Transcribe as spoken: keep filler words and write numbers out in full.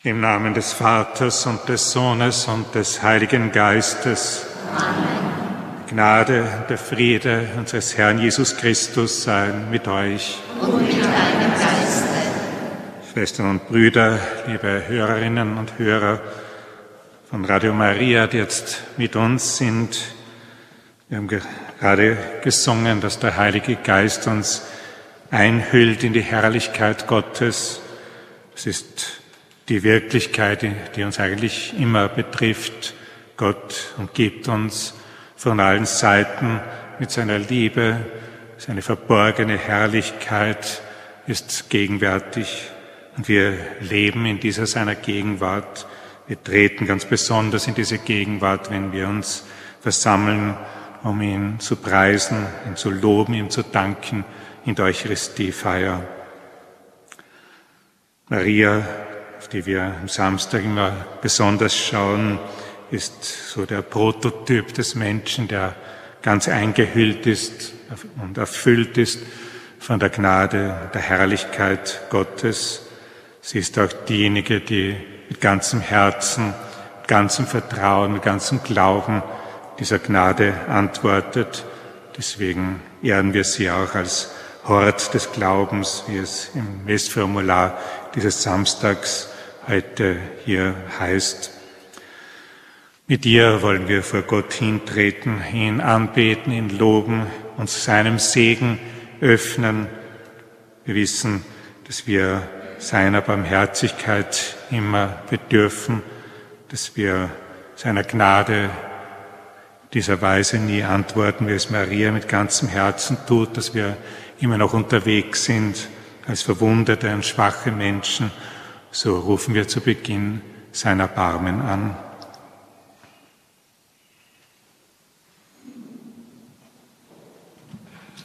Im Namen des Vaters und des Sohnes und des Heiligen Geistes. Amen. Die Gnade und der Friede unseres Herrn Jesus Christus seien mit euch. Und mit deinem Geiste. Schwestern und Brüder, liebe Hörerinnen und Hörer von Radio Maria, die jetzt mit uns sind. Wir haben gerade gesungen, dass der Heilige Geist uns einhüllt in die Herrlichkeit Gottes. Es ist die Wirklichkeit, die uns eigentlich immer betrifft. Gott umgibt uns von allen Seiten mit seiner Liebe. Seine verborgene Herrlichkeit ist gegenwärtig und wir leben in dieser seiner Gegenwart. Wir treten ganz besonders in diese Gegenwart, wenn wir uns versammeln, um ihn zu preisen, ihn zu loben, ihm zu danken in der Eucharistiefeier. Maria, auf die wir am Samstag immer besonders schauen, ist so der Prototyp des Menschen, der ganz eingehüllt ist und erfüllt ist von der Gnade, der Herrlichkeit Gottes. Sie ist auch diejenige, die mit ganzem Herzen, mit ganzem Vertrauen, mit ganzem Glauben dieser Gnade antwortet. Deswegen ehren wir sie auch als Hort des Glaubens, wie es im Messformular dieses Samstags heute hier heißt. Mit ihr wollen wir vor Gott hintreten, ihn anbeten, ihn loben, uns seinem Segen öffnen. Wir wissen, dass wir seiner Barmherzigkeit immer bedürfen, dass wir seiner Gnade dieser Weise nie antworten, wie es Maria mit ganzem Herzen tut, dass wir immer noch unterwegs sind als verwundete und schwache Menschen. So rufen wir zu Beginn sein Erbarmen an.